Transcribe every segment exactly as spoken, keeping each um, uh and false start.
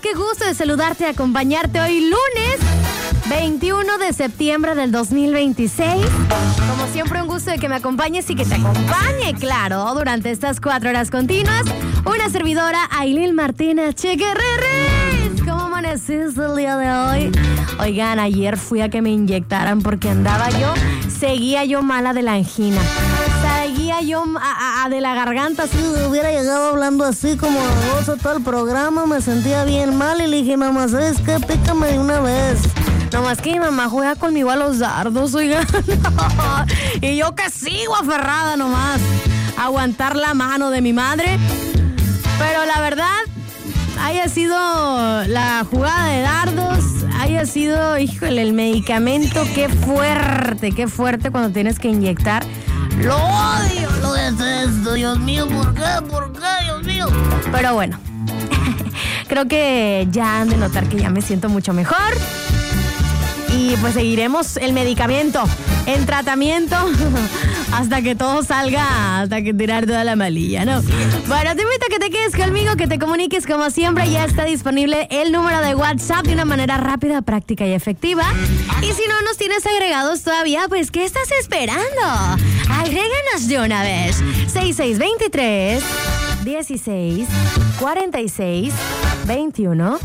qué gusto de saludarte y acompañarte hoy lunes veintiuno de septiembre del dos mil veintiséis. Como siempre, un gusto de que me acompañes y que te acompañe, claro, durante estas cuatro horas continuas. Una servidora, Ailín Martínez Cheguerreres. ¿Cómo amaneciste el día de hoy? Oigan, ayer fui a que me inyectaran porque andaba yo, seguía yo mala de la angina. Seguía yo a, a, a de la garganta, si hubiera llegado hablando así como baboso todo el programa, me sentía bien mal y le dije, mamá, ¿sabes qué? Pícame de una vez. Nomás que mi mamá juega conmigo a los dardos, oigan. Y yo que sigo aferrada nomás a aguantar la mano de mi madre. Pero la verdad, haya sido la jugada de dardos, haya sido, híjole, el medicamento, qué fuerte, qué fuerte cuando tienes que inyectar. Lo odio, lo detesto, Dios mío, ¿por qué? ¿Por qué, Dios mío? Pero bueno, creo que ya han de notar que ya me siento mucho mejor. Y pues seguiremos el medicamento en tratamiento hasta que todo salga, hasta que tirar toda la malilla, ¿no? Bueno, te invito a que te quedes conmigo, que te comuniques como siempre. Ya está disponible el número de WhatsApp de una manera rápida, práctica y efectiva. Y si no nos tienes agregados todavía, pues ¿qué estás esperando? Agréganos de una vez. seis seis dos tres, dieciséis, cuarenta y seis, veintiuno.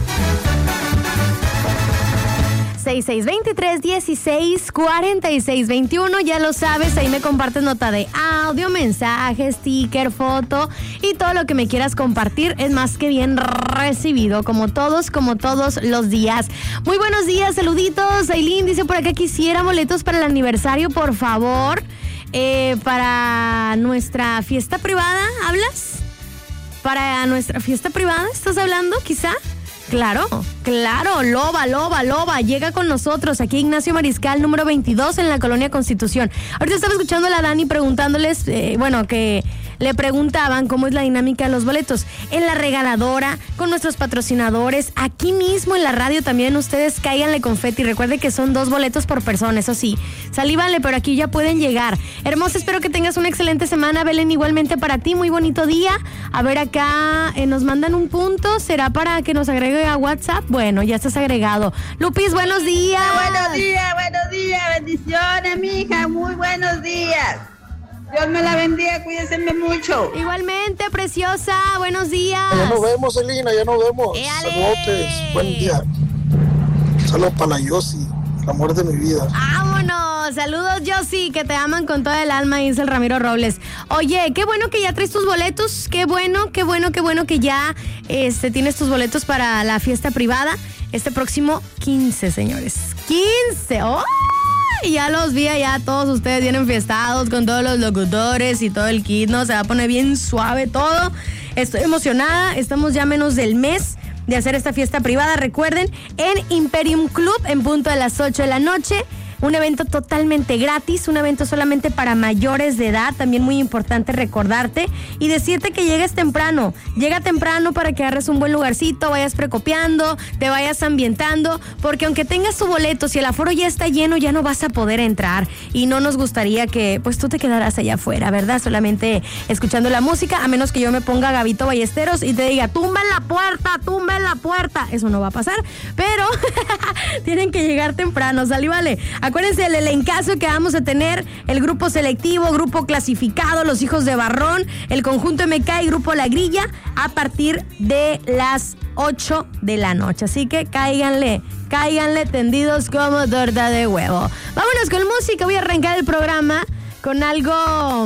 seis seis dos tres, dieciséis, cuarenta y seis, veintiuno. Ya lo sabes, ahí me compartes nota de audio, mensaje, sticker, foto y todo lo que me quieras compartir es más que bien recibido, como todos, como todos los días. Muy buenos días, saluditos. Ailín dice por acá, quisiera boletos para el aniversario, por favor, eh, para nuestra fiesta privada. ¿Hablas? ¿Para nuestra fiesta privada estás hablando, quizá? Claro, claro, Loba, Loba, Loba, llega con nosotros aquí Ignacio Mariscal, número veintidós en la Colonia Constitución. Ahorita estaba escuchando a la Dani preguntándoles, eh, bueno, que le preguntaban cómo es la dinámica de los boletos. En la regaladora, con nuestros patrocinadores, aquí mismo en la radio también ustedes cáiganle confeti. Recuerde que son dos boletos por persona, eso sí, salívale, pero aquí ya pueden llegar. Hermosa, espero que tengas una excelente semana, Belén, igualmente para ti, muy bonito día. A ver, acá eh, nos mandan un punto, ¿será para que nos agregue a WhatsApp? Bueno, ya estás agregado. Lupis, buenos días. Buenos días, buenos días, bendiciones, mija, muy buenos días. Dios me la bendiga, cuídense mucho. Igualmente, preciosa, buenos días. Ya nos vemos, Elina, ya nos vemos. ¡Éale! Saludos, buen día. Saludos para la Yossi, el amor de mi vida. ¡Vámonos! Saludos, Yossi, que te aman con toda el alma, dice el Ramiro Robles. Oye, qué bueno que ya traes tus boletos, qué bueno, qué bueno, qué bueno que ya este, tienes tus boletos para la fiesta privada este próximo quince, señores. ¡quince! ¡Oh! Y ya los vi allá, todos ustedes vienen fiestados con todos los locutores y todo el kit, ¿no? Se va a poner bien suave todo. Estoy emocionada, estamos ya menos del mes de hacer esta fiesta privada. Recuerden, en Imperium Club, en punto de las ocho de la noche. Un evento totalmente gratis, un evento solamente para mayores de edad, también muy importante recordarte y decirte que llegues temprano, llega temprano para que agarres un buen lugarcito, vayas precopiando, te vayas ambientando, porque aunque tengas tu boleto, si el aforo ya está lleno, ya no vas a poder entrar y no nos gustaría que pues tú te quedaras allá afuera, ¿verdad? Solamente escuchando la música, a menos que yo me ponga Gabito Ballesteros y te diga, tumba en la puerta, tumba en la puerta, eso no va a pasar, pero tienen que llegar temprano, ¿sale? Vale. Acuérdense del elencazo que vamos a tener, el grupo selectivo, grupo clasificado, los hijos de Barrón, el conjunto M K y grupo La Grilla a partir de las ocho de la noche. Así que cáiganle, cáiganle tendidos como torta de huevo. Vámonos con música, voy a arrancar el programa con algo...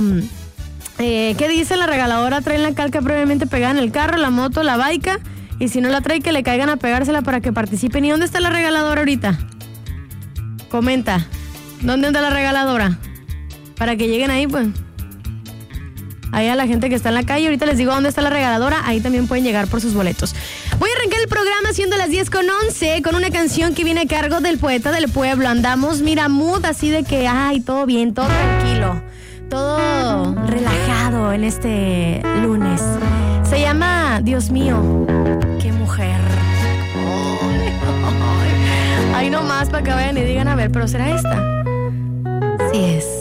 Eh, ¿Qué dice la regaladora? Traen la calca previamente pegada en el carro, la moto, la baica, y si no la trae que le caigan a pegársela para que participen. ¿Y dónde está la regaladora ahorita? Comenta, ¿dónde anda la regaladora? Para que lleguen ahí, pues. Ahí a la gente que está en la calle, ahorita les digo dónde está la regaladora, ahí también pueden llegar por sus boletos. Voy a arrancar el programa siendo las diez con once con una canción que viene a cargo del poeta del pueblo. Andamos, mira, mood así de que, ay, todo bien, todo tranquilo, todo relajado en este lunes. Se llama Dios mío, qué mujer. Ahí nomás para que vayan y digan, a ver, ¿pero será esta? Sí es.